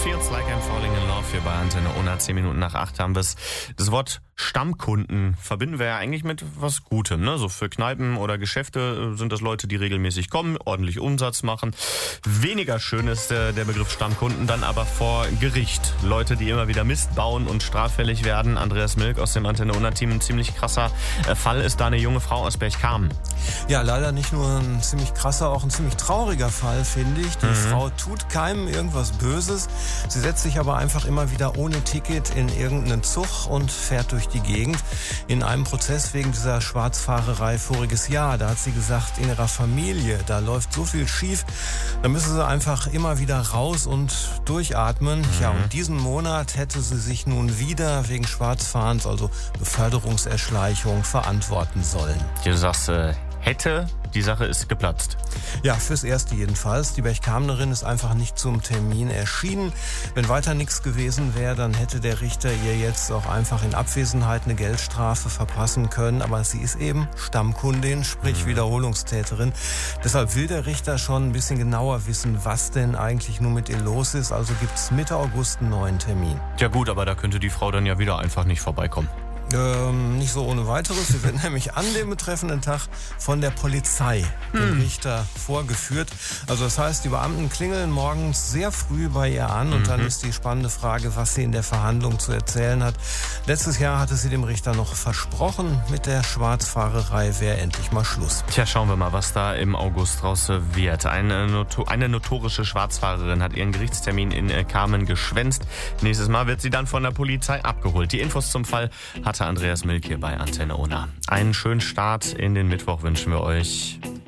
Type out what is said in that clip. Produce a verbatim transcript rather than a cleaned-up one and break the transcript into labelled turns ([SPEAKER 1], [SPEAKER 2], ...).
[SPEAKER 1] Feels Like I'm Falling in Love hier bei Antenne Ona. Zehn Minuten nach acht haben wir es. Das Wort Stammkunden verbinden wir ja eigentlich mit was Gutem, ne? So für Kneipen oder Geschäfte sind das Leute, die regelmäßig kommen, ordentlich Umsatz machen. Weniger schön ist der, der Begriff Stammkunden dann aber vor Gericht. Leute, die immer wieder Mist bauen und straffällig werden. Andreas Milk aus dem Antenne Ona-Team. Ein ziemlich krasser Fall ist da eine junge Frau aus Berchtesgaden.
[SPEAKER 2] Ja, leider nicht nur ein ziemlich krasser, auch ein ziemlich trauriger Fall, finde ich. Die
[SPEAKER 1] Mhm.
[SPEAKER 2] Frau tut keinem irgendwas Böses. Sie setzt sich aber einfach immer wieder ohne Ticket in irgendeinen Zug und fährt durch die Gegend. In einem Prozess wegen dieser Schwarzfahrerei voriges Jahr, da hat sie gesagt, in ihrer Familie, da läuft so viel schief, da müssen sie einfach immer wieder raus und durchatmen. Mhm. Ja, und diesen Monat hätte sie sich nun wieder wegen Schwarzfahrens, also Beförderungserschleichung, verantworten sollen.
[SPEAKER 1] Du sagst, äh, hätte, die Sache ist geplatzt.
[SPEAKER 2] Ja, fürs Erste jedenfalls. Die Berchtesgadenerin ist einfach nicht zum Termin erschienen. Wenn weiter nichts gewesen wäre, dann hätte der Richter ihr jetzt auch einfach in Abwesenheit eine Geldstrafe verpassen können. Aber sie ist eben Stammkundin, sprich Wiederholungstäterin. Deshalb will der Richter schon ein bisschen genauer wissen, was denn eigentlich nun mit ihr los ist. Also gibt's Mitte August einen neuen Termin.
[SPEAKER 1] Ja gut, aber da könnte die Frau dann ja wieder einfach nicht vorbeikommen.
[SPEAKER 2] Ähm, nicht so ohne weiteres. Sie wird nämlich an dem betreffenden Tag von der Polizei dem
[SPEAKER 1] Hm.
[SPEAKER 2] Richter vorgeführt. Also das heißt, die Beamten klingeln morgens sehr früh bei ihr an und
[SPEAKER 1] Mhm.
[SPEAKER 2] dann ist die spannende Frage, was sie in der Verhandlung zu erzählen hat. Letztes Jahr hatte sie dem Richter noch versprochen, mit der Schwarzfahrerei wäre endlich mal Schluss.
[SPEAKER 1] Tja, schauen wir mal, was da im August draus wird. Eine, Noto- eine notorische Schwarzfahrerin hat ihren Gerichtstermin in äh, Kamen geschwänzt. Nächstes Mal wird sie dann von der Polizei abgeholt. Die Infos zum Fall hatte Andreas Milk hier bei Antenne Ona. Einen schönen Start in den Mittwoch wünschen wir euch.